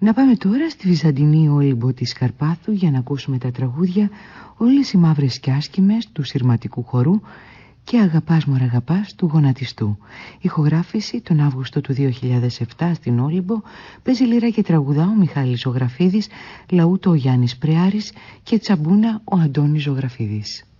Να πάμε τώρα στη Βυζαντινή Όλυμπο της Καρπάθου για να ακούσουμε τα τραγούδια «Όλες οι μαύρες κι άσχημες» του Συρματικού Χορού και «Αγαπάς μωρ αγαπάς» του Γονατιστού. Ηχογράφηση τον Αύγουστο του 2007 στην Όλυμπο. Παίζει λίρα και τραγουδά ο Μιχάλης Ζωγραφίδης, λαούτο ο Γιάννης Πρεάρης και τσαμπούνα ο Αντώνης Ζωγραφίδης.